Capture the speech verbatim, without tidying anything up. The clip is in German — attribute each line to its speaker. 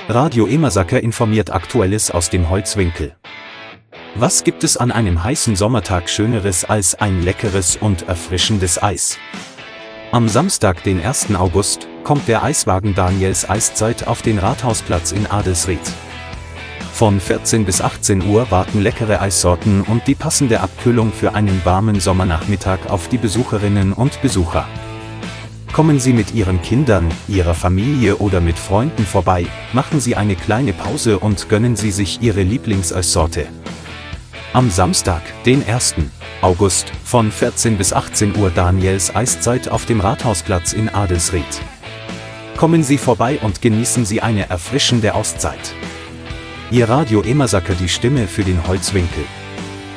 Speaker 1: Radio Emersacker informiert Aktuelles aus dem Holzwinkel. Was gibt es an einem heißen Sommertag Schöneres als ein leckeres und erfrischendes Eis? Am Samstag, den ersten August, kommt der Eiswagen Daniels Eiszeit auf den Rathausplatz in Adelsried. Von vierzehn bis achtzehn Uhr warten leckere Eissorten und die passende Abkühlung für einen warmen Sommernachmittag auf die Besucherinnen und Besucher. Kommen Sie mit Ihren Kindern, Ihrer Familie oder mit Freunden vorbei, machen Sie eine kleine Pause und gönnen Sie sich Ihre Lieblingseissorte. Am Samstag, den ersten August, von vierzehn bis achtzehn Uhr Daniels Eiszeit auf dem Rathausplatz in Adelsried. Kommen Sie vorbei und genießen Sie eine erfrischende Auszeit. Ihr Radio Emersacker, die Stimme für den Holzwinkel.